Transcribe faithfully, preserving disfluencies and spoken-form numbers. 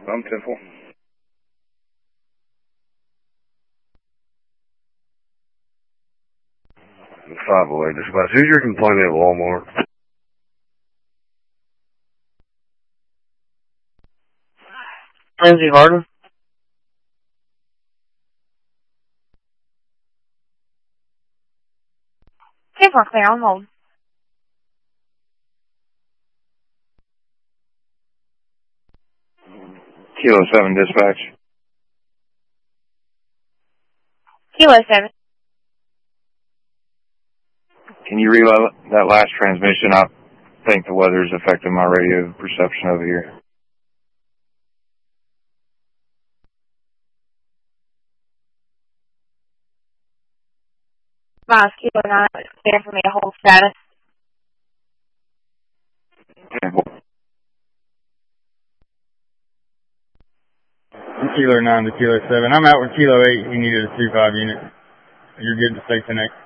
I'm ten four. five oh eight dispatch. Who's your complaint at Walmart? Lindsay Harden. ten four clear on hold. Kilo seven dispatch. Kilo seven. Can you relay that last transmission? I think the weather's affecting my radio perception over here. Miles Kilo nine, it's clear for me to hold status. ten four. Kilo nine to Kilo seven. I'm out with Kilo eight. He needed a two five unit. You're good to stay connected.